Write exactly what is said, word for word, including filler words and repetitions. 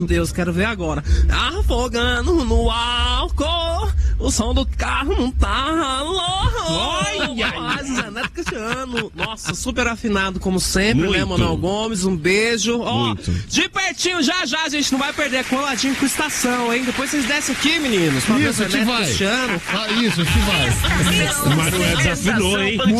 Deus, quero ver agora. Afogando no álcool, o som do carro não tá louco. Olha, Zé Neto Cristiano. Nossa, super afinado como sempre, Muito. né, Manuel Gomes? Um beijo. Ó, Muito. de pertinho, já já a gente não vai perder, coladinho com estação, hein? Depois vocês descem aqui, meninos. Pra ver o Isso, Zé a gente Neto vai. Cristiano. Ah, isso, a gente vai. O Manuel desafinou, hein?